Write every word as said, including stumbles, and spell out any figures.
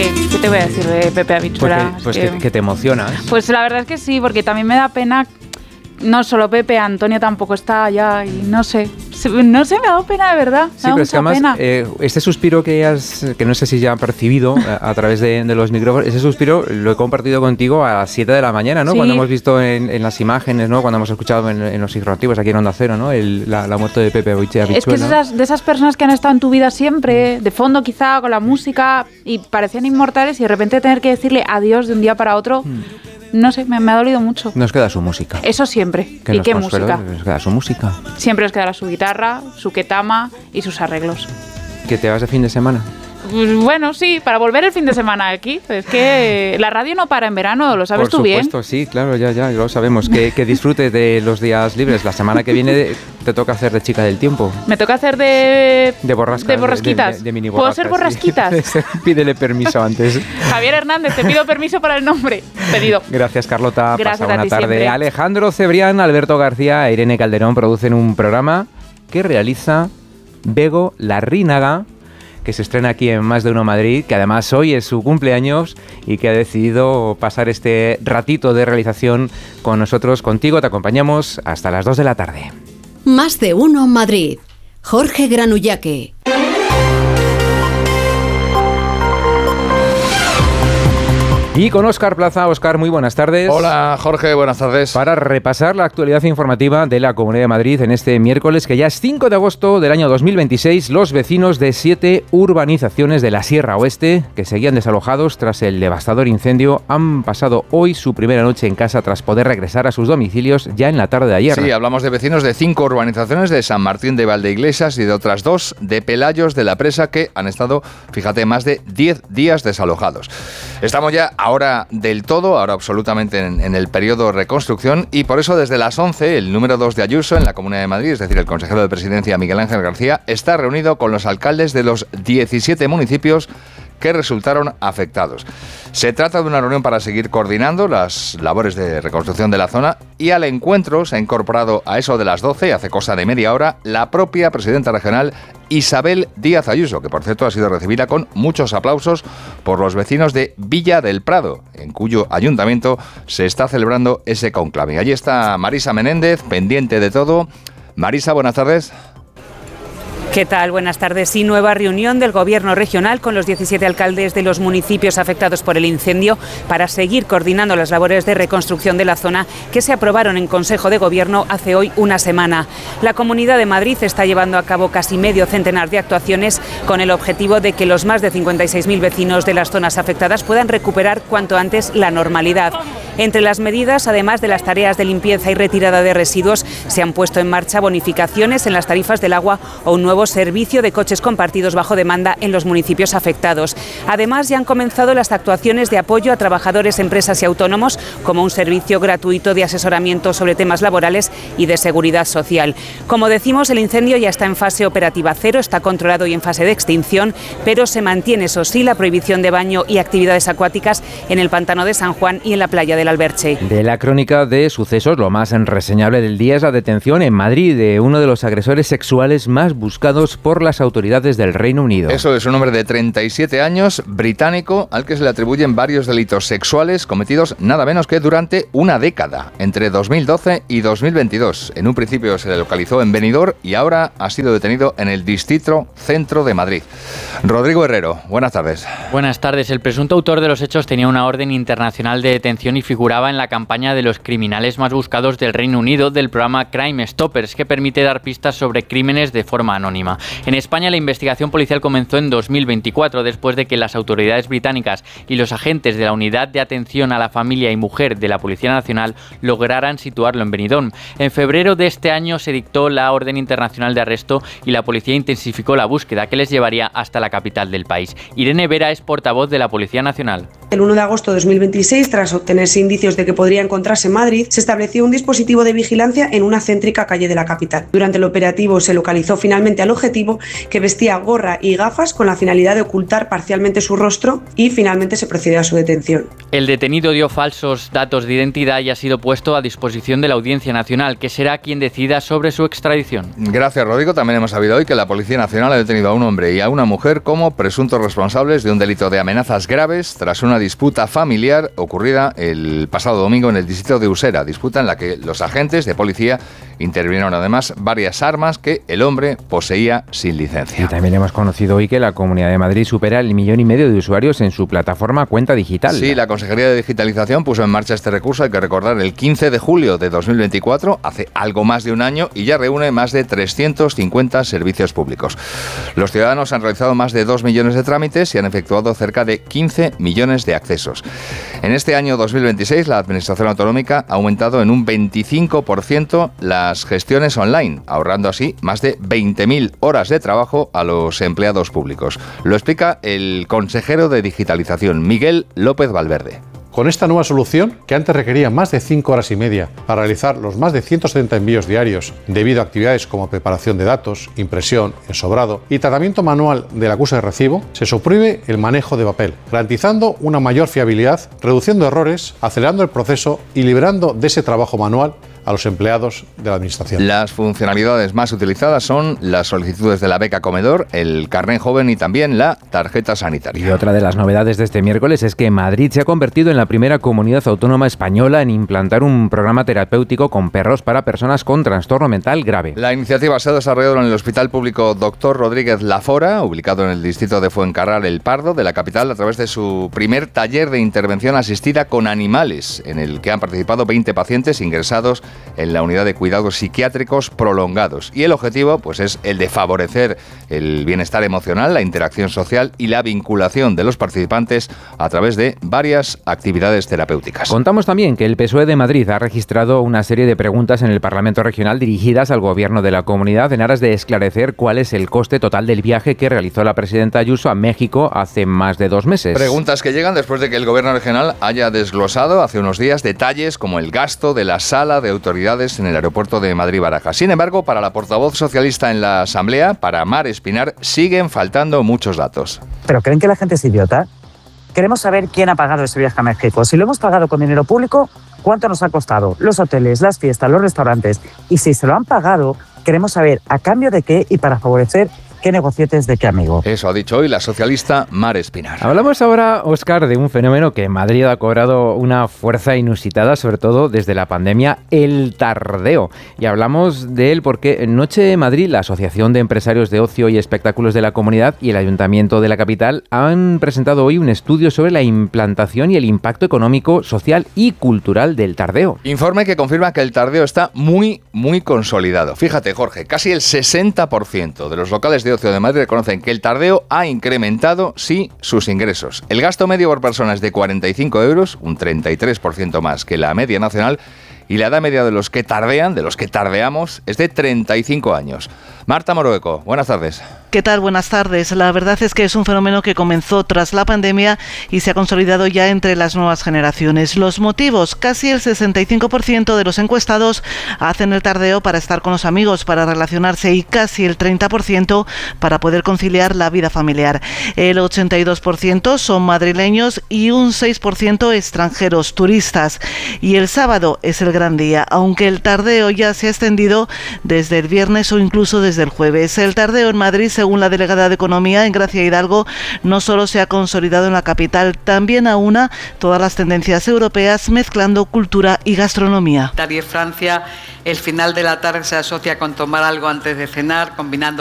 ¿Qué, qué te voy a decir de Pepe Habichuela? Pues, que, pues que, que, que te emocionas. Pues la verdad es que sí, porque también me da pena. No solo Pepe, Antonio tampoco está allá y no sé, no sé, me ha dado pena de verdad, me Sí, da pero mucha es que además, pena. Eh, este suspiro que has, que no sé si ya han percibido a, a través de, de los micrófonos, ese suspiro lo he compartido contigo a las siete de la mañana, ¿no? Sí. Cuando hemos visto en, en las imágenes, ¿no? Cuando hemos escuchado en, en los informativos aquí en Onda Cero, ¿no? El, la, la muerte de Pepe Habichuela. Es que es esas, de esas personas que han estado en tu vida siempre, de fondo quizá, con la música, y parecían inmortales, y de repente tener que decirle adiós de un día para otro... Hmm. No sé, me, me ha dolido mucho. Nos queda su música. Eso siempre. Que ¿Y qué música? Nos queda su música. Siempre nos quedará su guitarra, su ketama y sus arreglos. ¿Que te vas de fin de semana? Pues bueno, sí, para volver el fin de semana aquí. Es que la radio no para en verano, lo sabes Por tú bien. Por supuesto, sí, claro, ya, ya, lo sabemos. Que, que disfrutes de los días libres. La semana que viene te toca hacer de chica del tiempo. Me toca hacer de... De borrascas. De borrasquitas. De, de, de mini borrascas. ¿Puedo ser borrasquitas? Sí. Pídele permiso antes. Javier Hernández, te pido permiso para el nombre. Pedido. Gracias, Carlota. Gracias. Pasa buena tarde. Siempre. Alejandro Cebrián, Alberto García e Irene Calderón producen un programa que realiza Bego Larrínaga, que se estrena aquí en Más de Uno Madrid, que además hoy es su cumpleaños y que ha decidido pasar este ratito de realización con nosotros, contigo. Te acompañamos hasta las dos de la tarde. Más de Uno Madrid. Jorge Granullaque. Y con Óscar Plaza. Óscar, muy buenas tardes. Hola, Jorge, buenas tardes. Para repasar la actualidad informativa de la Comunidad de Madrid en este miércoles, que ya es cinco de agosto del año dos mil veintiséis, los vecinos de siete urbanizaciones de la Sierra Oeste, que seguían desalojados tras el devastador incendio, han pasado hoy su primera noche en casa tras poder regresar a sus domicilios ya en la tarde de ayer. Sí, hablamos de vecinos de cinco urbanizaciones de San Martín de Valdeiglesias y de otras dos de Pelayos de la Presa, que han estado, fíjate, más de diez días desalojados. Estamos ya ahora del todo, ahora absolutamente en, en el periodo de reconstrucción, y por eso desde las once el número dos de Ayuso en la Comunidad de Madrid, es decir, el consejero de Presidencia Miguel Ángel García, está reunido con los alcaldes de los diecisiete municipios que resultaron afectados. Se trata de una reunión para seguir coordinando las labores de reconstrucción de la zona, y al encuentro se ha incorporado a eso de las doce, hace cosa de media hora, la propia presidenta regional Isabel Díaz Ayuso, que por cierto ha sido recibida con muchos aplausos por los vecinos de Villa del Prado, en cuyo ayuntamiento se está celebrando ese conclave. Allí está Marisa Menéndez, pendiente de todo. Marisa, buenas tardes. ¿Qué tal? Buenas tardes. Y nueva reunión del Gobierno regional con los diecisiete alcaldes de los municipios afectados por el incendio para seguir coordinando las labores de reconstrucción de la zona que se aprobaron en Consejo de Gobierno hace hoy una semana. La Comunidad de Madrid está llevando a cabo casi medio centenar de actuaciones con el objetivo de que los más de cincuenta y seis mil vecinos de las zonas afectadas puedan recuperar cuanto antes la normalidad. Entre las medidas, además de las tareas de limpieza y retirada de residuos, se han puesto en marcha bonificaciones en las tarifas del agua o un nuevo servicio de coches compartidos bajo demanda en los municipios afectados. Además, ya han comenzado las actuaciones de apoyo a trabajadores, empresas y autónomos, como un servicio gratuito de asesoramiento sobre temas laborales y de seguridad social. Como decimos, el incendio ya está en fase operativa cero, está controlado y en fase de extinción, pero se mantiene, eso sí, la prohibición de baño y actividades acuáticas en el pantano de San Juan y en la playa del Alberche. De la crónica de sucesos, lo más reseñable del día es la detención en Madrid de uno de los agresores sexuales más buscados por las autoridades del Reino Unido. Eso es un hombre de treinta y siete años, británico, al que se le atribuyen varios delitos sexuales cometidos nada menos que durante una década, entre dos mil doce y dos mil veintidós. En un principio se le localizó en Benidorm y ahora ha sido detenido en el distrito centro de Madrid. Rodrigo Herrero, buenas tardes. Buenas tardes. El presunto autor de los hechos tenía una orden internacional de detención y figuraba en la campaña de los criminales más buscados del Reino Unido del programa Crime Stoppers, que permite dar pistas sobre crímenes de forma anónima. En España, la investigación policial comenzó en dos mil veinticuatro, después de que las autoridades británicas y los agentes de la Unidad de Atención a la Familia y Mujer de la Policía Nacional lograran situarlo en Benidorm. En febrero de este año se dictó la orden internacional de arresto y la policía intensificó la búsqueda, que les llevaría hasta la capital del país. Irene Vera es portavoz de la Policía Nacional. El uno de agosto de dos mil veintiséis, tras obtenerse indicios de que podría encontrarse en Madrid, se estableció un dispositivo de vigilancia en una céntrica calle de la capital. Durante el operativo se localizó finalmente al objetivo, que vestía gorra y gafas con la finalidad de ocultar parcialmente su rostro y finalmente se procedió a su detención. El detenido dio falsos datos de identidad y ha sido puesto a disposición de la Audiencia Nacional, que será quien decida sobre su extradición. Gracias, Rodrigo. También hemos sabido hoy que la Policía Nacional ha detenido a un hombre y a una mujer como presuntos responsables de un delito de amenazas graves tras una disputa familiar ocurrida el pasado domingo en el distrito de Usera, disputa en la que los agentes de policía intervinieron además varias armas que el hombre poseía sin licencia. Y también hemos conocido hoy que la Comunidad de Madrid supera el millón y medio de usuarios en su plataforma Cuenta Digital. Sí, la Consejería de Digitalización puso en marcha este recurso, hay que recordar, el quince de julio de dos mil veinticuatro, hace algo más de un año, y ya reúne más de trescientos cincuenta servicios públicos. Los ciudadanos han realizado más de dos millones de trámites y han efectuado cerca de quince millones de accesos. En este año dos mil veintiséis, la Administración Autonómica ha aumentado en un veinticinco por ciento las gestiones online, ahorrando así más de veinte mil horas de trabajo a los empleados públicos. Lo explica el consejero de Digitalización, Miguel López Valverde. Con esta nueva solución, que antes requería más de cinco horas y media para realizar los más de ciento setenta envíos diarios, debido a actividades como preparación de datos, impresión, ensobrado y tratamiento manual del acuse de recibo, se suprime el manejo de papel, garantizando una mayor fiabilidad, reduciendo errores, acelerando el proceso y liberando de ese trabajo manual a los empleados de la Administración. Las funcionalidades más utilizadas son las solicitudes de la beca comedor, el carné joven y también la tarjeta sanitaria. Y otra de las novedades de este miércoles es que Madrid se ha convertido en la primera comunidad autónoma española en implantar un programa terapéutico con perros para personas con trastorno mental grave. La iniciativa se ha desarrollado en el Hospital Público Doctor Rodríguez Lafora, ubicado en el distrito de Fuencarral El Pardo de la capital, a través de su primer taller de intervención asistida con animales, en el que han participado veinte pacientes ingresados en la unidad de cuidados psiquiátricos prolongados. Y el objetivo, pues, es el de favorecer el bienestar emocional, la interacción social y la vinculación de los participantes a través de varias actividades terapéuticas. Contamos también que el P S O E de Madrid ha registrado una serie de preguntas en el Parlamento Regional dirigidas al gobierno de la comunidad en aras de esclarecer cuál es el coste total del viaje que realizó la presidenta Ayuso a México hace más de dos meses. Preguntas que llegan después de que el gobierno regional haya desglosado hace unos días detalles como el gasto de la sala de autoridades en el aeropuerto de Madrid-Barajas. Sin embargo, para la portavoz socialista en la Asamblea, para Mar Espinar, siguen faltando muchos datos. ¿Pero creen que la gente es idiota? Queremos saber quién ha pagado ese viaje a México. Si lo hemos pagado con dinero público, ¿cuánto nos ha costado? Los hoteles, las fiestas, los restaurantes. Y si se lo han pagado, queremos saber a cambio de qué y para favorecer qué negocietes de qué amigo. Eso ha dicho hoy la socialista Mar Espinar. Hablamos ahora, Óscar, de un fenómeno que en Madrid ha cobrado una fuerza inusitada, sobre todo desde la pandemia, el tardeo. Y hablamos de él porque en Noche de Madrid, la Asociación de Empresarios de Ocio y Espectáculos de la Comunidad y el Ayuntamiento de la capital han presentado hoy un estudio sobre la implantación y el impacto económico, social y cultural del tardeo. Informe que confirma que el tardeo está muy, muy consolidado. Fíjate, Jorge, casi el sesenta por ciento de los locales de ocio de Madrid reconocen que el tardeo ha incrementado, sí, sus ingresos. El gasto medio por persona es de cuarenta y cinco euros, un treinta y tres por ciento más que la media nacional, y la edad media de los que tardean, de los que tardeamos, es de treinta y cinco años. Marta Morueco, buenas tardes. ¿Qué tal? Buenas tardes. La verdad es que es un fenómeno que comenzó tras la pandemia y se ha consolidado ya entre las nuevas generaciones. Los motivos: casi el sesenta y cinco por ciento de los encuestados hacen el tardeo para estar con los amigos, para relacionarse, y casi el treinta por ciento para poder conciliar la vida familiar. El ochenta y dos por ciento son madrileños y un seis por ciento extranjeros, turistas. Y el sábado es el gran día, aunque el tardeo ya se ha extendido desde el viernes o incluso desde el jueves. El tardeo en Madrid, según la delegada de Economía en Gracia Hidalgo, no solo se ha consolidado en la capital, también aúna todas las tendencias europeas, mezclando cultura y gastronomía. Italia y Francia, el final de la tarde se asocia con tomar algo antes de cenar, combinando